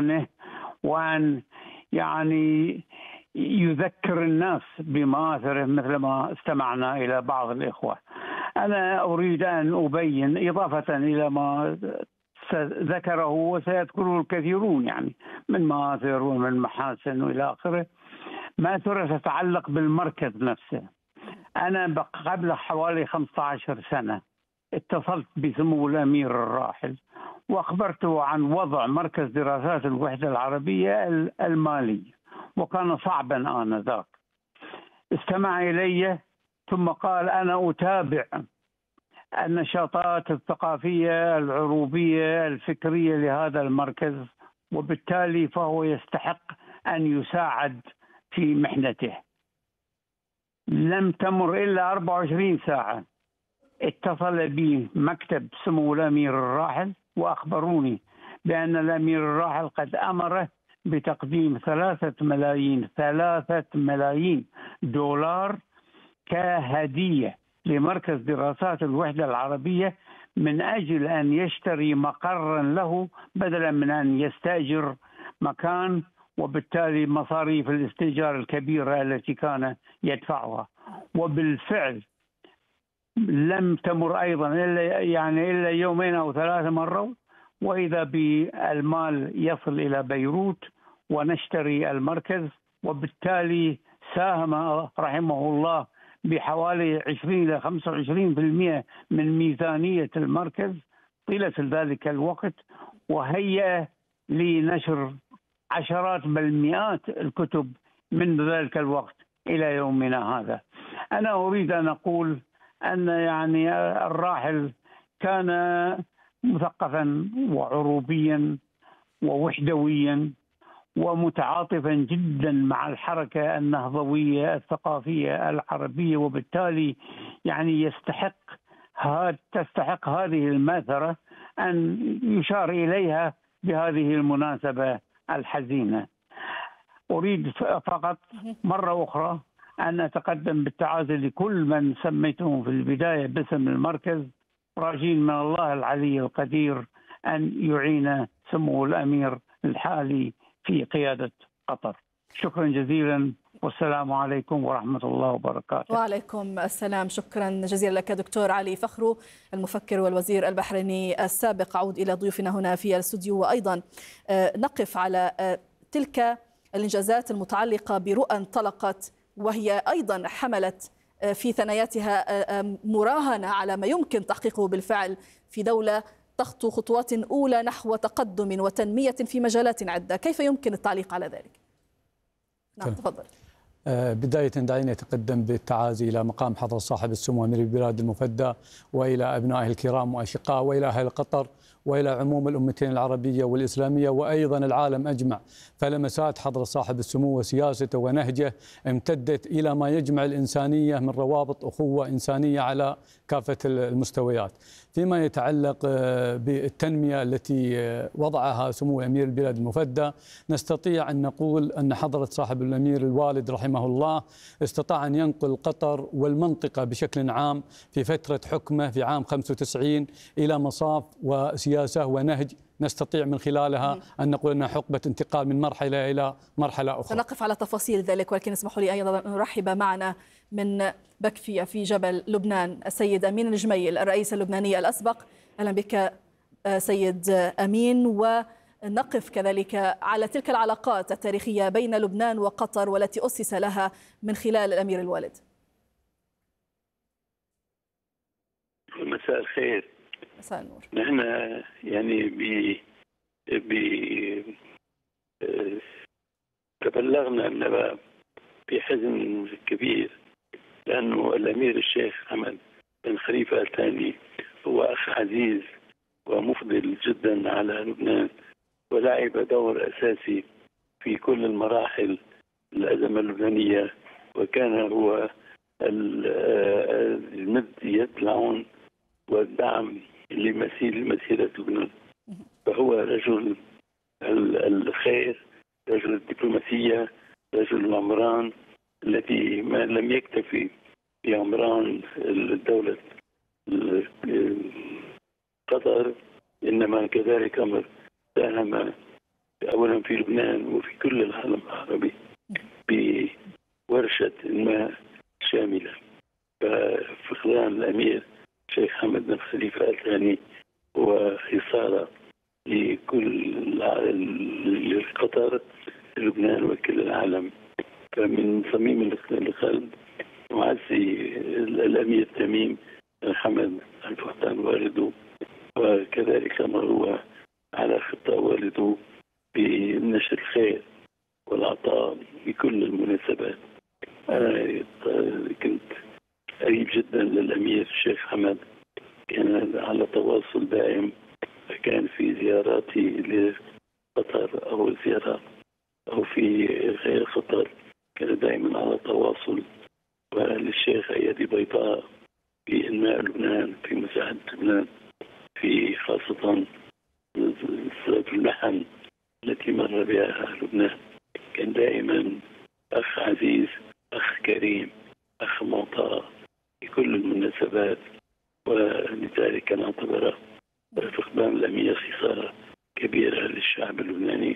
لسانه، وأن يعني يذكر الناس بمآثره مثل ما استمعنا إلى بعض الإخوة. أنا أريد أن أبين إضافة إلى ما ذكره وسيذكره الكثيرون يعني من مآثر ومن محاسن وإلى آخره، مآثر تتعلق بالمركز نفسه. أنا قبل حوالي 15 سنة اتصلت بسمو الأمير الراحل وأخبرته عن وضع مركز دراسات الوحدة العربية المالي، وكان صعبا آنذاك. استمع إلي ثم قال: أنا أتابع النشاطات الثقافية العروبية الفكرية لهذا المركز، وبالتالي فهو يستحق أن يساعد في محنته. لم تمر إلا 24 ساعة اتصل بي مكتب سمو الأمير الراحل وأخبروني بأن الأمير الراحل قد أمره بتقديم 3 ملايين دولار كهدية لمركز دراسات الوحدة العربية من أجل أن يشتري مقرا له بدلا من أن يستأجر مكان، وبالتالي مصاريف الاستئجار الكبيرة التي كان يدفعها. وبالفعل لم تمر أيضا إلا 2 أو 3 مروا وإذا بالمال يصل إلى بيروت ونشتري المركز، وبالتالي ساهم رحمه الله بحوالي 20 إلى 25% من ميزانية المركز طيلة ذلك الوقت، وهيأ لنشر عشرات بل مئات الكتب من ذلك الوقت إلى يومنا هذا. أنا أريد أن أقول أن يعني الراحل كان مثقفا وعروبيا ووحدويا ومتعاطفا جدا مع الحركة النهضوية الثقافية العربية، وبالتالي يعني تستحق هذه الماثرة أن يشار إليها بهذه المناسبة الحزينة. أريد فقط مرة أخرى أن أتقدم بالتعازي لكل من سميتهم في البداية باسم المركز، راجين من الله العلي القدير أن يعين سمو الأمير الحالي في قيادة قطر. شكرا جزيلا والسلام عليكم ورحمة الله وبركاته. وعليكم السلام. شكرا جزيلا لك دكتور علي فخرو، المفكر والوزير البحريني السابق. أعود إلى ضيوفنا هنا في الاستوديو، وأيضا نقف على تلك الإنجازات المتعلقة برؤى انطلقت وهي أيضا حملت في ثناياتها مراهنة على ما يمكن تحقيقه بالفعل في دولة تخطو خطوات أولى نحو تقدم وتنمية في مجالات عدة. كيف يمكن التعليق على ذلك؟ نعم تفضل. بداية دعيني أتقدم بالتعازي إلى مقام حضرة صاحب السمو أمير البلاد المفدى، وإلى أبنائه الكرام وأشقائه، وإلى أهل قطر، وإلى عموم الأمتين العربية والإسلامية وأيضا العالم أجمع. فلمسات حضرة صاحب السمو وسياسته ونهجه امتدت إلى ما يجمع الإنسانية من روابط أخوة إنسانية على كافة المستويات. فيما يتعلق بالتنمية التي وضعها سمو أمير البلاد المفدى، نستطيع أن نقول أن حضرة صاحب الأمير الوالد رحمه الله استطاع أن ينقل قطر والمنطقة بشكل عام في فترة حكمه في عام 95 إلى مصاف وسياسة ونهج نستطيع من خلالها أن نقول أنها حقبة انتقال من مرحلة إلى مرحلة أخرى. سنقف على تفاصيل ذلك، ولكن اسمحوا لي أيضا أن أرحب معنا من بكفية في جبل لبنان السيد أمين الجميل الرئيس اللبناني الأسبق. أهلا بك سيد أمين. ونقف كذلك على تلك العلاقات التاريخية بين لبنان وقطر والتي أسس لها من خلال الأمير الوالد. مساء الخير. مساء النور. نحن يعني تبلغنا النبأ بحزن كبير، لأنه الأمير الشيخ حمد بن خليفة الثاني هو أخ عزيز ومفضل جدا على لبنان، ولعب دور أساسي في كل المراحل الأزمة اللبنانية، وكان هو المد يد العون والدعم لمسيرة لبنان. فهو رجل الخير، رجل الدبلوماسية، رجل العمران التي ما لم يكتفي بعمران الدولة قطر، إنما كذلك ساهم أولا في لبنان وفي كل العالم العربي بورشة ما شاملة. ففقدان الأمير الشيخ حمد بن خليفة آل ثاني وخسارة لكل قطر لبنان وكل العالم. فمن صميم القلب نعزي الأمير تميم بن حمد الفقدان والده، وكذلك مروى على خطى والده بنشر الخير والعطاء بكل المناسبات. أنا كنت قريب جدا للأمير الشيخ حمد، كان على تواصل دائم. كان في زياراتي لقطر أو زيارات أو في غير قطر كان دائما على تواصل. وللشيخ أيدي بيضاء في إنماء لبنان، في مساعدة لبنان، في خاصة المحن التي مر بها لبنان. كان دائما أخ عزيز، أخ كريم، أخ معطاء في كل المناسبات. ولذلك نعتبره فقدان الأمير خسارة كبيرة للشعب اللبناني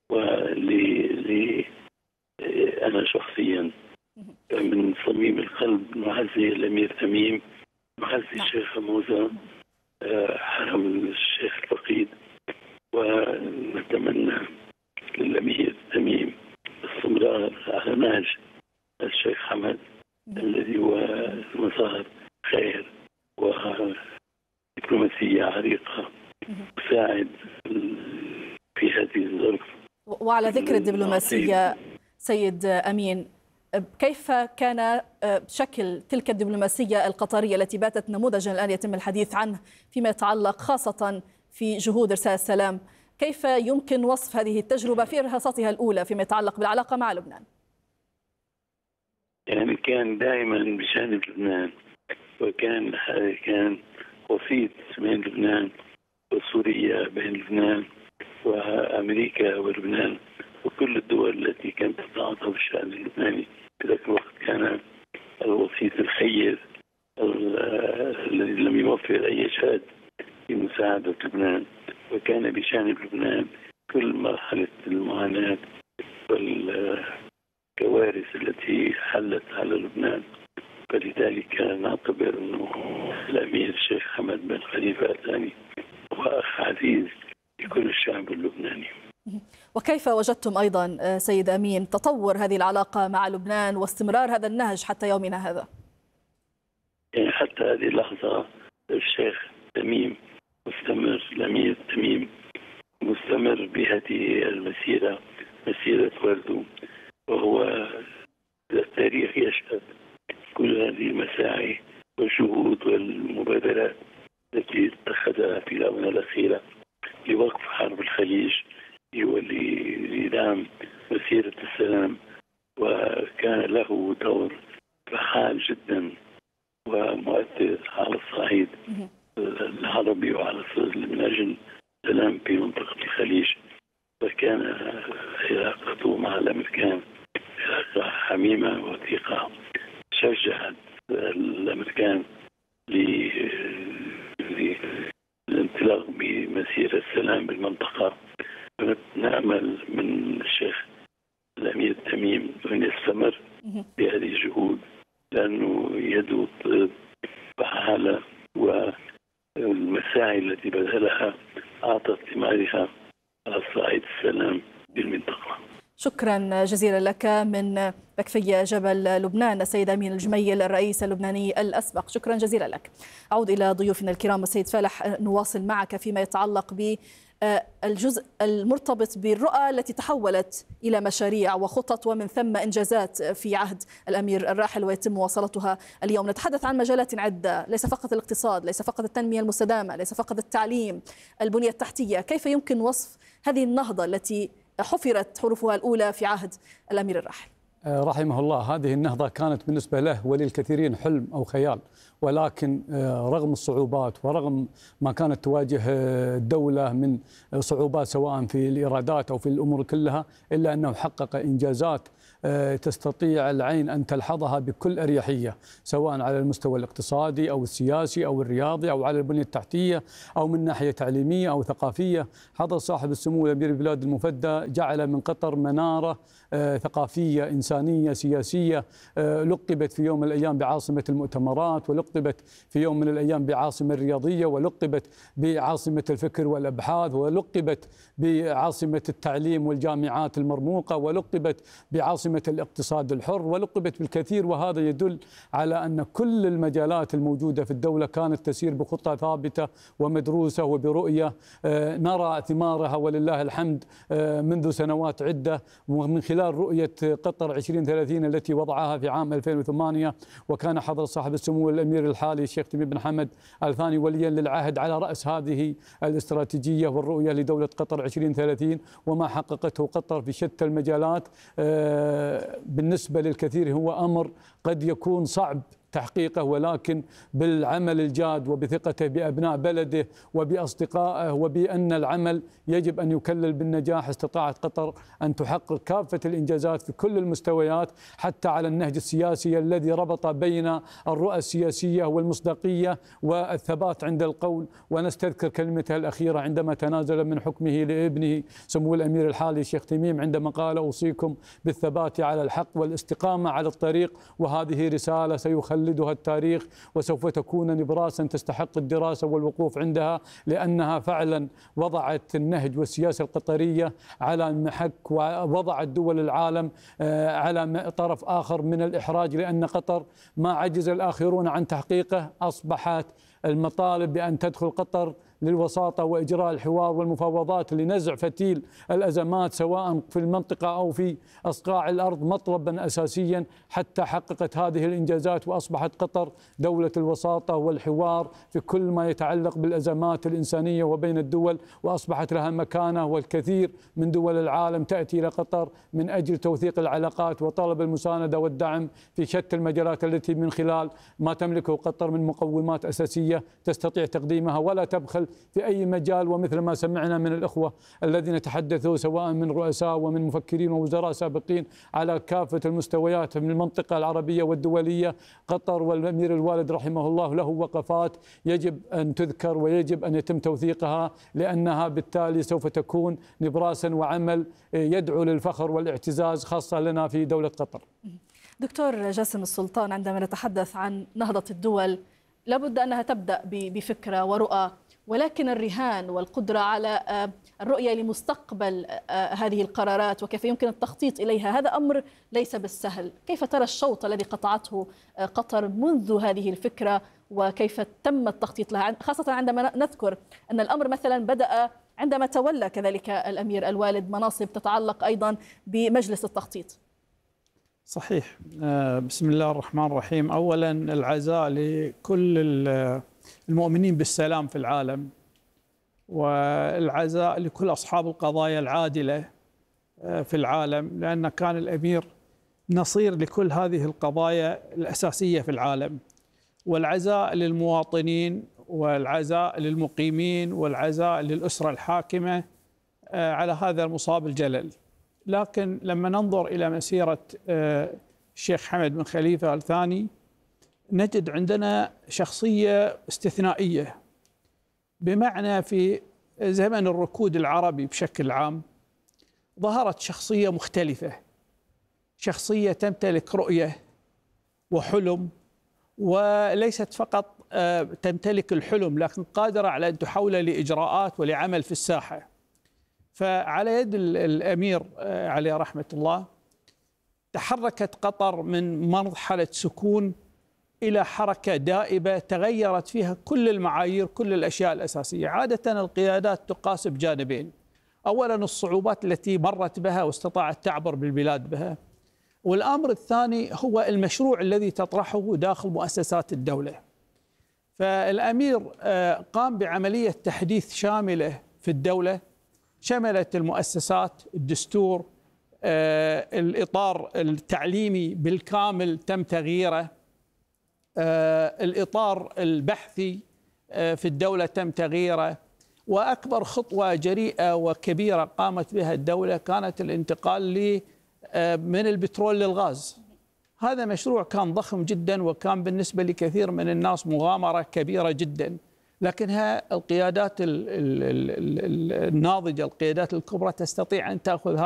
ولي أنا شخصيا. من صميم القلب نعزي الأمير تميم، نعزي الشيخ موزة حرم الشيخ الفقيد، ونتمنى للأمير تميم الاستمرار على نهج الشيخ حمد الذي هو مسار خير ودبلوماسية عريقة تساعد في هذه الظروف. وعلى ذكر الدبلوماسية سيد أمين، كيف كان شكل تلك الدبلوماسية القطرية التي باتت نموذجا الآن يتم الحديث عنه فيما يتعلق خاصة في جهود إرسال السلام؟ كيف يمكن وصف هذه التجربة في إرهاصاتها الأولى فيما يتعلق بالعلاقة مع لبنان؟ يعني كان دائما بجانب لبنان، وكان وسيط بين لبنان وسوريا، بين لبنان وأمريكا ولبنان وكل الدول التي كانت تتعاطى بالشأن اللبناني. في ذاك الوقت كان الوسيط الخير الذي لم يوفر أي جهد في مساعدة لبنان، وكان بجانب لبنان كل مرحلة المعاناة والكوارث التي حلت على لبنان. فلذلك نعتبر أنه الأمير الشيخ حمد بن خليفة آل ثاني هو أخ عزيز لكل الشعب اللبناني. وكيف وجدتم أيضا سيد أمين تطور هذه العلاقة مع لبنان واستمرار هذا النهج حتى يومنا هذا؟ يعني حتى هذه اللحظة الشيخ تميم مستمر، الأمير تميم مستمر بهذه المسيرة، مسيرة والده، وهو التاريخ يشهد كل هذه المساعي والجهود والمبادرات التي اتخذها في الآونة الأخيرة لوقف حرب الخليج ولإدعام مسيرة السلام. وكان له دور فعال جدا ومؤثر على الصعيد العربي وعلى الصعيد من أجل السلام في منطقة الخليج. وكان علاقته مع الأمريكان علاقة حميمة وثيقة، شجعت الأمريكان للانطلاق بمسيرة السلام بالمنطقة. نأمل من الشيخ الأمير تميم أن يستمر بهذه الجهود، لأنه يده فعالة والمساعي التي بذلها أعطت ثمارها على صعيد السلام بالمنطقة. شكرا جزيلا لك من مكفي جبل لبنان السيد أمين الجميل الرئيس اللبناني الأسبق. شكرا جزيلا لك. أعود إلى ضيوفنا الكرام. السيد فالح، نواصل معك فيما يتعلق بالجزء المرتبط بالرؤى التي تحولت إلى مشاريع وخطط ومن ثم إنجازات في عهد الأمير الراحل ويتم مواصلتها اليوم. نتحدث عن مجالات عدة، ليس فقط الاقتصاد، ليس فقط التنمية المستدامة، ليس فقط التعليم، البنية التحتية. كيف يمكن وصف هذه النهضة التي حفرت حروفها الأولى في عهد الأمير الراحل؟ رحمه الله، هذه النهضة كانت بالنسبة له وللكثيرين حلم أو خيال، ولكن رغم الصعوبات ورغم ما كانت تواجه الدولة من صعوبات سواء في الإيرادات أو في الأمور كلها، إلا أنه حقق إنجازات تستطيع العين أن تلحظها بكل أريحية، سواء على المستوى الاقتصادي أو السياسي أو الرياضي أو على البنية التحتية أو من ناحية تعليمية أو ثقافية. حضرة صاحب السمو الأمير البلاد المفدى جعل من قطر منارة ثقافية إنسانية سياسية، لقبت في يوم من الأيام بعاصمة المؤتمرات، ولقبت في يوم من الأيام بعاصمة الرياضية، ولقبت بعاصمة الفكر والأبحاث، ولقبت بعاصمة التعليم والجامعات المرموقة، ولقبت بعاصمة الاقتصاد الحر، ولقبت بالكثير. وهذا يدل على أن كل المجالات الموجودة في الدولة كانت تسير بخطة ثابتة ومدروسة وبرؤية نرى ثمارها ولله الحمد منذ سنوات عدة، ومن خلال رؤية قطر 2030 التي وضعها في عام 2008، وكان حضرة صاحب السمو الأمير الحالي الشيخ تميم بن حمد الثاني وليا للعهد على رأس هذه الاستراتيجية والرؤية لدولة قطر 2030، وما حققته قطر في شتى المجالات بالنسبة للكثير هو أمر قد يكون صعب تحقيقه، ولكن بالعمل الجاد وبثقته بأبناء بلده وبأصدقائه وبأن العمل يجب أن يكلل بالنجاح، استطاعت قطر أن تحقق كافة الإنجازات في كل المستويات، حتى على النهج السياسي الذي ربط بين الرؤى السياسية والمصداقية والثبات عند القول. ونستذكر كلمته الأخيرة عندما تنازل من حكمه لابنه سمو الأمير الحالي الشيخ تميم، عندما قال: أوصيكم بالثبات على الحق والاستقامة على الطريق. وهذه رسالة سيخلدها التاريخ، وسوف تكون نبراسا تستحق الدراسة والوقوف عندها، لأنها فعلا وضعت النهج والسياسة القطرية على محك، ووضعت دول العالم على طرف آخر من الإحراج، لأن قطر ما عجز الآخرون عن تحقيقه. أصبحت المطالب بأن تدخل قطر للوساطة وإجراء الحوار والمفاوضات لنزع فتيل الأزمات سواء في المنطقة أو في أصقاع الأرض مطلبا أساسيا حتى حققت هذه الإنجازات، وأصبحت قطر دولة الوساطة والحوار في كل ما يتعلق بالأزمات الإنسانية وبين الدول، وأصبحت لها مكانة، والكثير من دول العالم تأتي إلى قطر من أجل توثيق العلاقات وطلب المساندة والدعم في شتى المجالات التي من خلال ما تملكه قطر من مقومات أساسية تستطيع تقديمها ولا تبخل في أي مجال. ومثل ما سمعنا من الأخوة الذين تحدثوا سواء من رؤساء ومن مفكرين ووزراء سابقين على كافة المستويات من المنطقة العربية والدولية، قطر والأمير الوالد رحمه الله له وقفات يجب أن تذكر ويجب أن يتم توثيقها، لأنها بالتالي سوف تكون نبراسا وعمل يدعو للفخر والاعتزاز خاصة لنا في دولة قطر. دكتور جاسم السلطان، عندما نتحدث عن نهضة الدول لابد أنها تبدأ بفكرة ورؤى، ولكن الرهان والقدرة على الرؤية لمستقبل هذه القرارات وكيف يمكن التخطيط إليها هذا أمر ليس بالسهل. كيف ترى الشوط الذي قطعته قطر منذ هذه الفكرة وكيف تم التخطيط لها، خاصة عندما نذكر أن الأمر مثلا بدأ عندما تولى كذلك الأمير الوالد مناصب تتعلق أيضا بمجلس التخطيط؟ صحيح. بسم الله الرحمن الرحيم. أولا العزاء لكل المؤمنين بالسلام في العالم، والعزاء لكل أصحاب القضايا العادلة في العالم، لأن كان الأمير نصير لكل هذه القضايا الأساسية في العالم. والعزاء للمواطنين، والعزاء للمقيمين، والعزاء للأسرة الحاكمة على هذا المصاب الجلل. لكن لما ننظر إلى مسيرة الشيخ حمد بن خليفة الثاني نجد عندنا شخصية استثنائية، بمعنى في زمن الركود العربي بشكل عام ظهرت شخصية مختلفة، شخصية تمتلك رؤية وحلم، وليست فقط تمتلك الحلم لكن قادرة على أن تحوله لإجراءات ولعمل في الساحة. فعلى يد الأمير عليه رحمة الله تحركت قطر من مرحلة سكون إلى حركة دائبة تغيرت فيها كل المعايير، كل الأشياء الأساسية. عادة القيادات تقاس بجانبين: أولا الصعوبات التي مرت بها واستطاعت تعبر بالبلاد بها، والأمر الثاني هو المشروع الذي تطرحه داخل مؤسسات الدولة. فالأمير قام بعملية تحديث شاملة في الدولة، شملت المؤسسات، الدستور، الإطار التعليمي بالكامل تم تغييره، الإطار البحثي في الدولة تم تغييره. وأكبر خطوة جريئة وكبيرة قامت بها الدولة كانت الانتقال من البترول للغاز. هذا مشروع كان ضخم جدا، وكان بالنسبة لكثير من الناس مغامرة كبيرة جدا، لكنها القيادات الناضجة، القيادات الكبرى تستطيع أن تأخذ